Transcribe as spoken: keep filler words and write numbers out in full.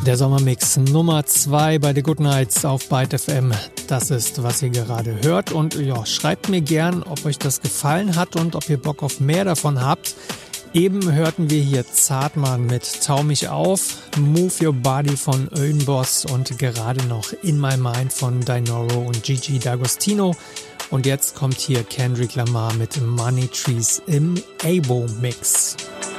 Der Sommermix Nummer zwei bei The Good Nights auf Byte F M. Das ist, was ihr gerade hört. Und ja, schreibt mir gern, ob euch das gefallen hat und ob ihr Bock auf mehr davon habt. Eben hörten wir hier Zartmann mit Tau mich auf, Move Your Body von Öhnboss und gerade noch In My Mind von Dinoro und Gigi D'Agostino. Und jetzt kommt hier Kendrick Lamar mit Money Trees im A B O Mix.